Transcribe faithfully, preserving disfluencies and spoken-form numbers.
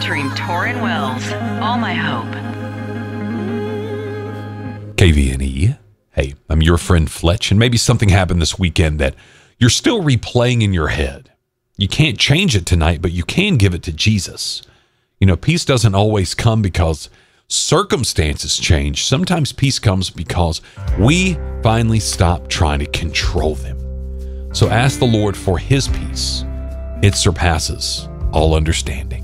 featuring Torrin Wells, All My Hope. K V N E. Hey, I'm your friend Fletch, and maybe something happened this weekend that you're still replaying in your head. You can't change it tonight, but you can give it to Jesus. You know, peace doesn't always come because circumstances change. Sometimes peace comes because we finally stop trying to control them. So ask the Lord for his peace. It surpasses all understanding.